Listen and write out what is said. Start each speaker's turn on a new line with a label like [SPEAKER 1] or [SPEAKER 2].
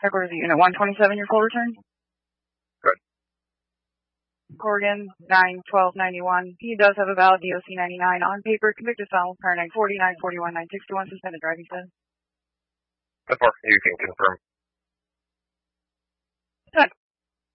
[SPEAKER 1] Headquarters Unit 127, your full return.
[SPEAKER 2] Good.
[SPEAKER 1] Corrigan, 9-12-91. He does have a valid DOC 99 on paper. Convicted felon, car 940, 941, 961, suspended driving status.
[SPEAKER 2] That's more. You can confirm.